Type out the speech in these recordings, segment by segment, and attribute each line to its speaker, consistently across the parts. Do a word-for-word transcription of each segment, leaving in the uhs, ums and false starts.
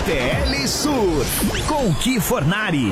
Speaker 1: T L Surf, com Ki Fornari.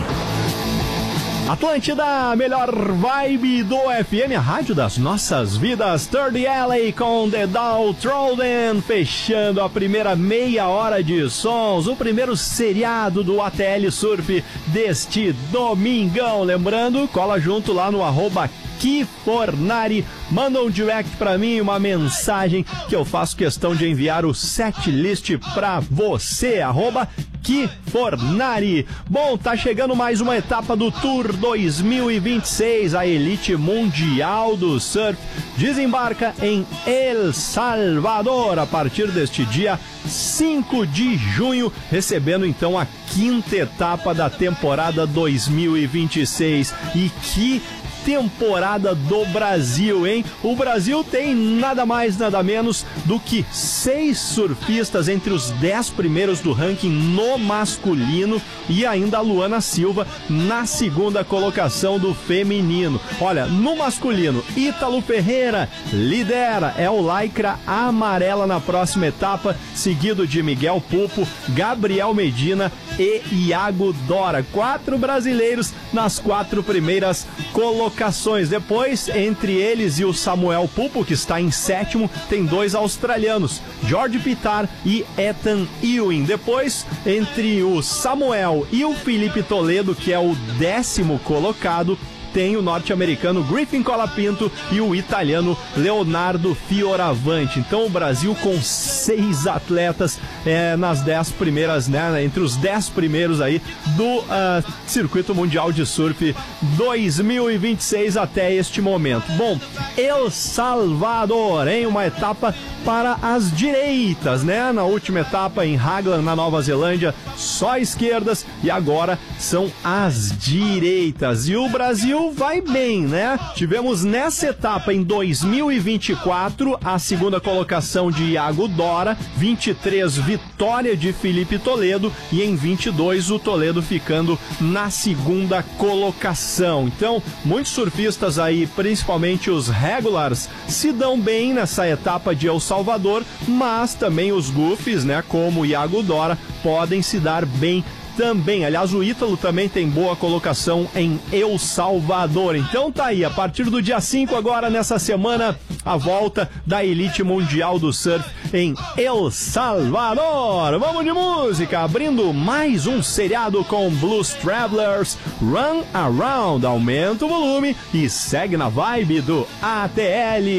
Speaker 2: Atlântida, melhor vibe do F M, a rádio das nossas vidas. Third Alley com The Dow Trolden, fechando a primeira meia hora de sons, o primeiro seriado do A T L Surf deste domingão. Lembrando, cola junto lá no arroba Ki Fornari, manda um direct pra mim, uma mensagem que eu faço questão de enviar o setlist pra você, arroba Ki Fornari. Bom, tá chegando mais uma etapa do Tour dois mil e vinte e seis, a elite mundial do surf desembarca em El Salvador a partir deste dia cinco de junho, recebendo então a quinta etapa da temporada dois mil e vinte e seis. E que temporada do Brasil, hein? O Brasil tem nada mais, nada menos do que seis surfistas entre os dez primeiros do ranking no masculino e ainda a Luana Silva na segunda colocação do feminino. Olha, no masculino, Ítalo Ferreira lidera, é o Lycra amarela na próxima etapa, seguido de Miguel Pupo, Gabriel Medina e Iago Dora. Quatro brasileiros nas quatro primeiras colocações. Depois, entre eles e o Samuel Pupo, que está em sétimo, tem dois australianos, George Pitar e Ethan Ewing. Depois, entre o Samuel e o Felipe Toledo, que é o décimo colocado, tem o norte-americano Griffin Colapinto e o italiano Leonardo Fioravanti. Então o Brasil com seis atletas é, nas dez primeiras, né, entre os dez primeiros aí do uh, Circuito Mundial de Surf dois mil e vinte e seis até este momento. Bom, El Salvador, em uma etapa para as direitas, né? Na última etapa em Raglan, na Nova Zelândia, só esquerdas, e agora são as direitas. E o Brasil vai bem, né? Tivemos nessa etapa em dois mil e vinte e quatro a segunda colocação de Iago Dora, vinte e três vitória de Felipe Toledo e em vinte e dois o Toledo ficando na segunda colocação. Então, muitos surfistas aí, principalmente os regulars, se dão bem nessa etapa de El Salvador, mas também os goofies, né, como Iago Dora, podem se dar bem também. Aliás, o Ítalo também tem boa colocação em El Salvador. Então tá aí, a partir do dia cinco agora, nessa semana, a volta da elite mundial do surf em El Salvador. Vamos de música, abrindo mais um seriado com Blues Travelers, Run Around. Aumenta o volume e segue na vibe do A T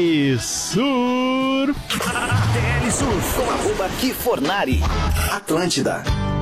Speaker 2: L Surf.
Speaker 1: A T L Surf com arroba Ki Fornari. Atlântida.